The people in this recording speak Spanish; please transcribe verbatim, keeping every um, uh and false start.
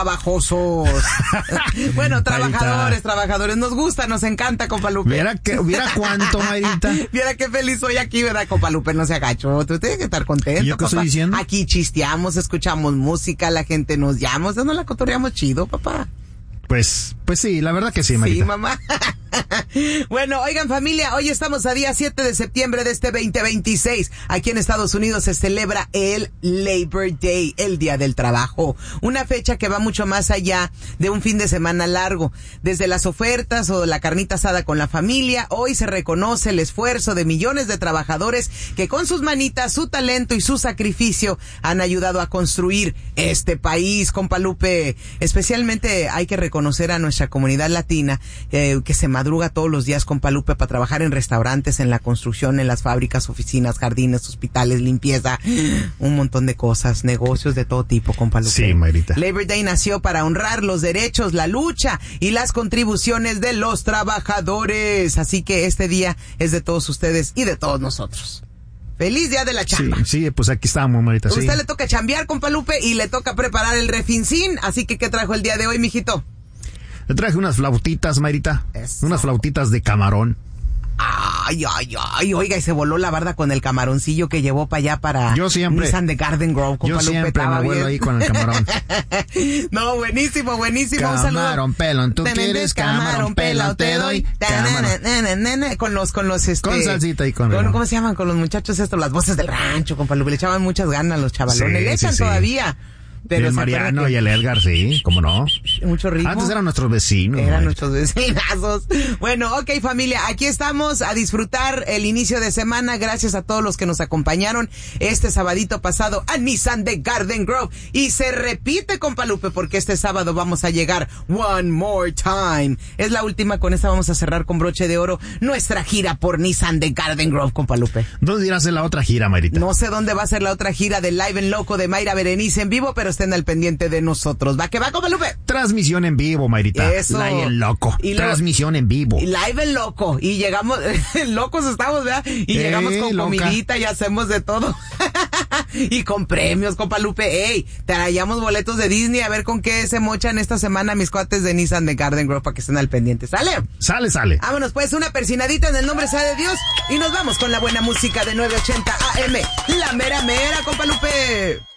trabajosos. Bueno, trabajadores, trabajadores. Nos gusta, nos encanta, compa Lupe. Viera que, viera cuánto, Mayrita. Viera qué feliz soy aquí, ¿verdad, compa Lupe? No se agachó. Tú tienes que estar contento. ¿Y yo qué estoy diciendo? Aquí chisteamos, escuchamos música, la gente nos llama. O sea, nos la cotorreamos chido, papá. Pues, pues sí, la verdad que sí, Mayrita. Sí, mamá. Bueno, oigan, familia, hoy estamos a día siete de septiembre de este veinte veintiséis. Aquí en Estados Unidos se celebra el Labor Day, el Día del Trabajo. Una fecha que va mucho más allá de un fin de semana largo. Desde las ofertas o la carnita asada con la familia, hoy se reconoce el esfuerzo de millones de trabajadores que con sus manitas, su talento y su sacrificio han ayudado a construir este país, compa Lupe. Especialmente hay que reconocer a nuestra comunidad latina, eh, que se madruga todos los días, compa Lupe, para trabajar en restaurantes, en la construcción, en las fábricas, oficinas, jardines, hospitales, limpieza, un montón de cosas, negocios de todo tipo, compa Lupe. Sí, Mayrita. Labor Day nació para honrar los derechos, la lucha y las contribuciones de los trabajadores. Así que este día es de todos ustedes y de todos nosotros. ¡Feliz Día de la Chamba! Sí, sí, pues aquí estamos, Mayrita, sí. Usted le toca chambear, compa Lupe, y le toca preparar el refincín. Así que, ¿qué trajo el día de hoy, mijito? Le traje unas flautitas, Mayrita. Eso. Unas flautitas de camarón. Ay, ay, ay, oiga, y se voló la barda con el camaroncillo que llevó para allá para yo siempre, Nissan de Garden Grove, compa yo Lupe. siempre me vuelo ahí con el camarón. No, buenísimo, buenísimo. Camarón, un saludo. pelón, tú quieres camarón, pelón, te doy camarón. Con los, con los, este. Con salsita y con, con ¿cómo se llaman? Con los muchachos estos, las voces del rancho, compa Lupe. Le echaban muchas ganas los chavalones. Sí, le echan sí, sí. todavía. Pero el Mariano y el Edgar, sí, ¿cómo no? Mucho ritmo. Antes eran nuestros vecinos. Eran Mayrita. nuestros vecinazos. Bueno, ok, familia, aquí estamos a disfrutar el inicio de semana. Gracias a todos los que nos acompañaron este sabadito pasado a Nissan de Garden Grove. Y se repite, compa Lupe, porque este sábado vamos a llegar one more time. Es la última, con esta vamos a cerrar con broche de oro nuestra gira por Nissan de Garden Grove, compa Lupe. ¿Dónde irá a ser la otra gira, Mayrita? No sé dónde va a ser la otra gira de Live en Loco de Mayra Berenice en vivo, pero estén al pendiente de nosotros. ¿Va que va, compa Lupe? Transmisión en vivo, Mayrita. Eso. Live en Loco. Y lo, Transmisión en vivo. Y Live en Loco. Y llegamos, locos estamos, ¿verdad? Y eh, llegamos con loca. comidita y hacemos de todo. Y con premios, compa Lupe. Ey, traíamos boletos de Disney a ver con qué se mochan esta semana mis cuates de Nissan de Garden Grove para que estén al pendiente. ¿Sale? Sale, sale. Vámonos pues, una persinadita en el nombre sea de Dios y nos vamos con la buena música de nueve ochenta A M. La mera mera, compa Lupe.